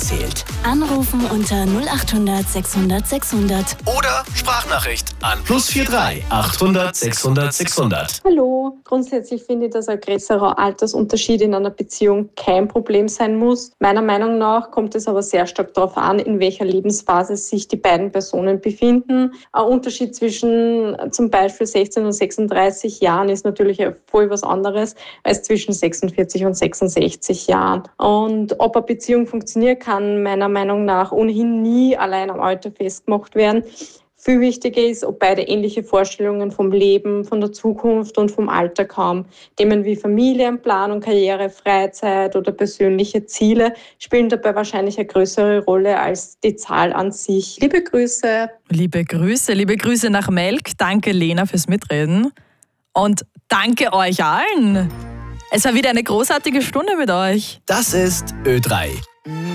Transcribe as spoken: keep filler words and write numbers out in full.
zählt. Anrufen unter null acht hundert sechshundert sechshundert. Oder Sprachnachricht an plus vier drei achthundert sechshundert sechshundert. Hallo, grundsätzlich finde ich, dass ein größerer Altersunterschied in einer Beziehung kein Problem sein muss. Meiner Meinung nach kommt es aber sehr stark darauf an, in welcher Lebensphase sich die beiden Personen befinden. Ein Unterschied zwischen zum Beispiel sechzehn und sechsunddreißig Jahren ist natürlich voll was anderes als zwischen sechsundvierzig und sechsundsechzig Jahren. Und ob eine Beziehung funktioniert, kann meiner Meinung nach ohnehin nie allein am Alter festgemacht werden. Viel wichtiger ist, ob beide ähnliche Vorstellungen vom Leben, von der Zukunft und vom Alltag haben. Themen wie Familienplanung, Karriere, Freizeit oder persönliche Ziele spielen dabei wahrscheinlich eine größere Rolle als die Zahl an sich. Liebe Grüße. Liebe Grüße, liebe Grüße nach Melk. Danke, Lena, fürs Mitreden. Und danke euch allen. Es war wieder eine großartige Stunde mit euch. Das ist Ö drei.